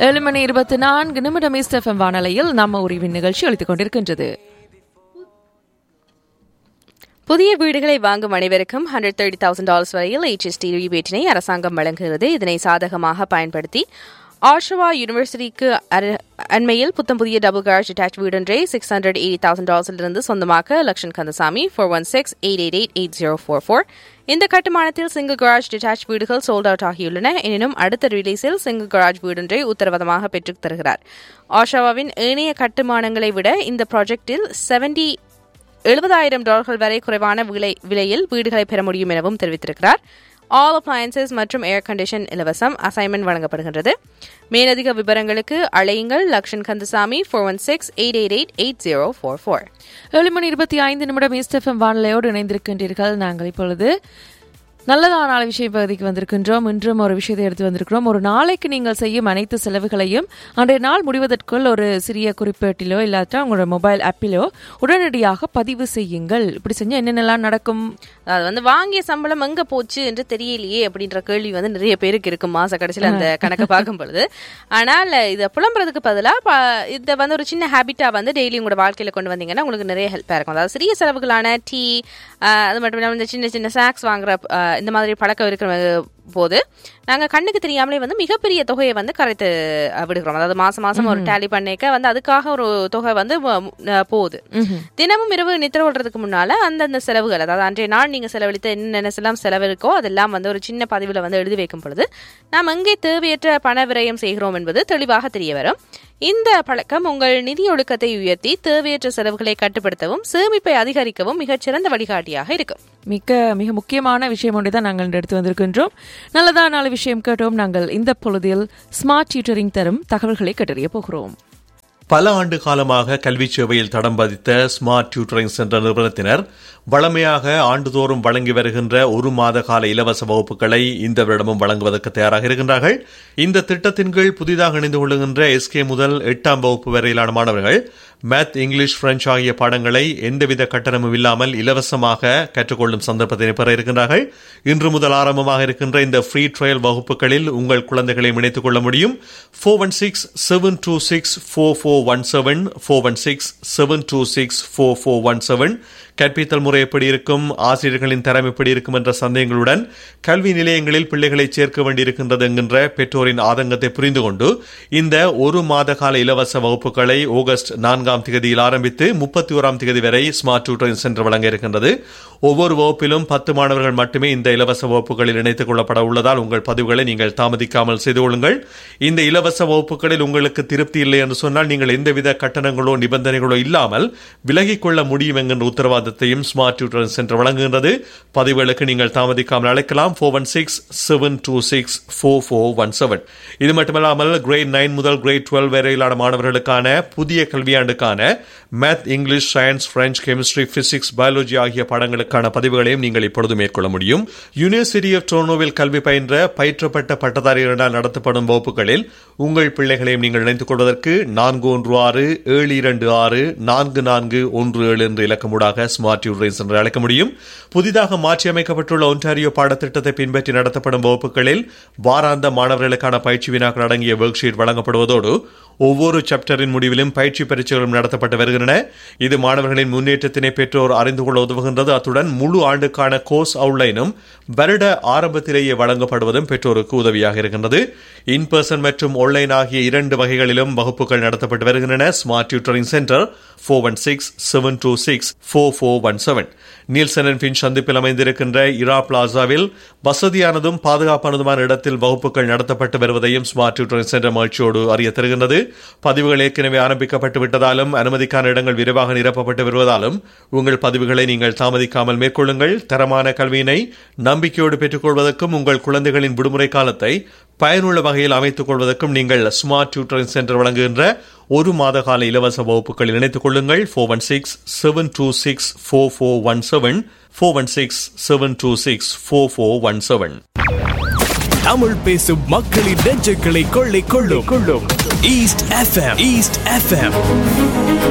7:24 east FM வானொலியில் நம்ம உரிவின் நிகழ்ச்சி அளித்துக் கொண்டிருக்கின்றது. புதிய வீடுகளை வாங்கும் அனைவருக்கும் $130,000 வரையில் HST ரீபேட்டினை அரசாங்கம் வழங்குகிறது. இதனை சாதகமாக பயன்படுத்தி ஆஷவா யூனிவர்சிட்டிக்கு அண்மையில் புத்தம் புதிய double garage attach வீடொன்றை $680,000 சொந்தமாக்க Lakshan Kandasamy 416-888-8044. இந்த கட்டுமானத்தில் சிங்கிள் கராஜ் டிட்டாச் வீடுகள் சோல்ட் அவுட் ஆகியுள்ளன. எனினும் அடுத்த ரிலீஸில் சிங்கிள் கராஜ் வீடொன்றை உத்தரவாதமாக பெற்றுத் தருகிறார். ஆஷாவாவின் ஏனைய கட்டுமானங்களை விட இந்த ப்ராஜெக்டில் $70,000 வரை குறைவான விலையில் வீடுகளை பெற முடியும் எனவும் தெரிவித்திருக்கிறார். ஆல் அப்ளையன்சஸ் மற்றும் ஏர் கண்டிஷன் இலவசம். அசைன்மெண்ட் வழங்கப்படுகின்றது. மேலதிக விவரங்களுக்கு அழையுங்கள் லக்ஷன் கந்தசாமி 416-888-8044. 7:25 ஈஸ்ட் எஃப்எம் வானொலியோடு இணைந்திருக்கின்றீர்கள். நாங்கள் இப்பொழுது நல்லதான விஷயம் பகுதிக்கு வந்திருக்கின்றோம். இன்றும் ஒரு விஷயத்தை எடுத்து வந்திருக்கிறோம். ஒரு நாளைக்கு நீங்கள் செய்யும் அனைத்து செலவுகளையும் அன்றைய நாள் முடிவதற்குள் ஒரு சிறிய குறிப்பேட்டிலோ இல்லாட்டா உங்களோட மொபைல் ஆப்பிலோ உடனடியாக பதிவு செய்யுங்கள். இப்படி செஞ்சா என்னென்னலாம் நடக்கும்? அது வாங்கிய சம்பளம் எங்க போச்சு என்று தெரியலையே அப்படின்ற கேள்வி நிறைய பேருக்கு இருக்கும் மாச கடைசியில் அந்த கணக்கு பார்க்கும் பொழுது. ஆனால் இதை புலம்புறதுக்கு பதிலாக இதை ஒரு சின்ன ஹேபிட்டா டெய்லி உங்களோட வாழ்க்கையில கொண்டு வந்தீங்கன்னா உங்களுக்கு நிறைய ஹெல்ப்பா இருக்கும். அதாவது சிறிய செலவுகளான டீ, அது மட்டும் இல்லாமல் இந்த சின்ன சின்ன ஸ்நாக்ஸ் வாங்குற இந்த மாதிரி பழக்கம் இருக்கிற போது நாங்கள் கண்ணுக்கு தெரியாமலே மிகப்பெரிய தொகையை கரைத்து விடுகிறோம். அதாவது மாசம் ஒரு டேலி பண்ணிக்க அதுக்காக ஒரு தொகை போகுது. தினமும் இரவு நித்திர கொள்றதுக்கு முன்னால அந்தந்த செலவுகள், அதாவது அன்றைய நாள் நீங்க செலவழித்த என்னென்ன செலவு இருக்கோ அதெல்லாம் ஒரு சின்ன பதிவுல எழுதி வைக்கும் பொழுது நாம் எங்கே தேவையற்ற பண விரயம் செய்கிறோம் என்பது தெளிவாக தெரிய வரும். இந்த பழக்கம் உங்கள் நிதி ஒழுக்கத்தை உயர்த்தி தேவையற்ற செலவுகளை கட்டுப்படுத்தவும் சேமிப்பை அதிகரிக்கவும் மிகச்சிறந்த வழிகாட்டியாக இருக்கும். மிக முக்கியமான விஷயம் ஒன்றைதான் நாங்கள் எடுத்து வந்திருக்கின்றோம். நல்லதான விஷயம் கேட்டோம். நாங்கள் இந்த பொழுதில் ஸ்மார்ட் டியூட்டரிங் தரும் தகவல்களை கேட்டறிய போகிறோம். பல ஆண்டு காலமாக கல்வி சேவையில் தடம் பதித்த ஸ்மார்ட் டியூட்டரிங் சென்டர் நிறுவனத்தினர் வழமையாக ஆண்டுதோறும் வழங்கி வருகின்ற 1 மாத கால இலவச வகுப்புகளை இந்த வருடமும் வழங்குவதற்கு தயாராக இருக்கின்றார்கள். இந்த திட்டத்தின் கீழ் புதிதாக இணைந்து கொள்ளுகின்ற SK முதல் 8ஆம் வகுப்பு வரையிலான மாணவர்கள் மேத், இங்கிலீஷ், பிரெஞ்சு ஆகிய பாடங்களை எந்தவித கட்டணமும் இல்லாமல் இலவசமாக கற்றுக்கொள்ளும் சந்தர்ப்பத்தினை பெற இருக்கின்றார்கள். இன்று முதல் ஆரம்பமாக இருக்கின்ற இந்த ஃப்ரீ ட்ரையல் வகுப்புகளில் உங்கள் குழந்தைகளை இணைத்துக் கொள்ள முடியும். 416-726-4417 416-726-4417. கற்பித்தல் முறை எப்படி இருக்கும், ஆசிரியர்களின் தரம் எப்படி இருக்கும் என்ற சந்தேகங்களுடன் கல்வி நிலையங்களில் பிள்ளைகளை சேர்க்க வேண்டியிருக்கின்றது என்கின்ற பெற்றோரின் ஆதங்கத்தை புரிந்து கொண்டு இந்த 1 மாத கால இலவச வகுப்புகளை ஆகஸ்ட் 4ஆம் தேதியில் ஆரம்பித்து 31ஆம் தேதி வரை ஸ்மார்ட் டியூட்டரிங் சென்டர் வழங்க இருக்கின்றது. ஒவ்வொரு வகுப்பிலும் 10 மாணவர்கள் மட்டுமே இந்த இலவச வகுப்புகளில் இணைத்துக் கொள்ளப்பட உள்ளதால் உங்கள் பதிவுகளை நீங்கள் தாமதிக்காமல் செய்து கொள்ளுங்கள். இந்த இலவச வகுப்புகளில் உங்களுக்கு திருப்தி இல்லை என்று சொன்னால் நீங்கள் எந்தவித கட்டணங்களோ நிபந்தனைகளோ இல்லாமல் விலகிக் கொள்ள முடியும் என்கின்ற உத்தரவாதத்தையும் ஸ்மார்ட் டியூட்டரிங் சென்டர் வழங்குகின்றது. பதிவுகளுக்கு நீங்கள் தாமதிக்காமல் அழைக்கலாம். 416-726-4417. இது மட்டுமல்லாமல் கிரேட் 9 முதல் கிரேட் 12 வரையிலான மாணவர்களுக்கான புதிய கல்வியாண்டுக்கான math, English, science, French, chemistry, physics, biology ஆகிய பாடங்களுக்கான பதிவுகளையும் நீங்கள் இப்பொழுது மேற்கொள்ள முடியும். யூனிவர்சிட்டி ஆஃப் டொரண்டோவில் கல்வி பயின்ற பயிற்றப்பட்ட பட்டதாரிகளினால் நடத்தப்படும் வகுப்புகளில் உங்கள் பிள்ளைகளையும் நீங்கள் இணைத்துக் கொள்வதற்கு 416-726-4417 என்ற இலக்கமூடாக ஸ்மார்ட் டியூட்டரிங் சென்டர் அழைக்க முடியும். புதிதாக மாற்றியமைக்கப்பட்டுள்ள ஒன்டாரியோ பாடத்திட்டத்தை பின்பற்றி நடத்தப்படும் வகுப்புகளில் வாராந்த மாணவர்களுக்கான பயிற்சி வினாக்கள் அடங்கிய ஒர்க் ஷீட் வழங்கப்படுவதோடு ஒவ்வொரு சாப்டரின் முடிவிலும் பயிற்சி பரீட்சைகளும் நடத்தப்பட்டு வருகின்றன. இது மாணவர்களின் முன்னேற்றத்தினை பெற்றோர் அறிந்து கொள்ள உதவுகின்றது. அத்துடன் முழு ஆண்டுக்கான கோர்ஸ் அவுட்லைனும் வருட ஆரம்பத்திலேயே வழங்கப்படுவதும் பெற்றோருக்கு உதவியாக இருக்கின்றது. இன் பர்சன் மற்றும் ஆன்லைன் ஆகிய 2 வகைகளிலும் வகுப்புகள் நடத்தப்பட்டு வருகின்றன. Smart tutoring centre 416-726-4417. Nielsen and Finch சந்திப்பில் அமைந்திருக்கின்ற இரா பிளாசாவில் வசதியானதும் பாதுகாப்பானதுமான இடத்தில் வகுப்புகள் நடத்தப்பட்டு வருவதையும் ஸ்மார்ட் டியூட்டரிங் சென்டர் மகிழ்ச்சியோடு அறிய தருகின்றது. பதிவுகள் ஏற்கனவே ஆரம்பிக்கப்பட்டு விட்டதாலும் அனுமதிக்கான இடங்கள் விரைவாக நிரப்பப்பட்டு வருவதாலும் உங்கள் பதிவுகளை நீங்கள் தாமதிக்காமல் மேற்கொள்ளுங்கள். தரமான கல்வியினை நம்பிக்கையோடு பெற்றுக் கொள்வதற்கும் உங்கள் குழந்தைகளின் விடுமுறை காலத்தை பயனுள்ள வகையில் அமைத்துக் கொள்வதற்கும் நீங்கள் ஸ்மார்ட் டியூட்டரிங் சென்டர் வழங்குகின்ற 1 மாத கால இலவச வகுப்புகளில் இணைத்துக் கொள்ளுங்கள். 416-726-4417 416-726-4417. தமிழ் பேசும் மக்களின் நெஞ்சுகளை கொள்ளை கொள்ளும் ஈஸ்ட் எஃப்எம்.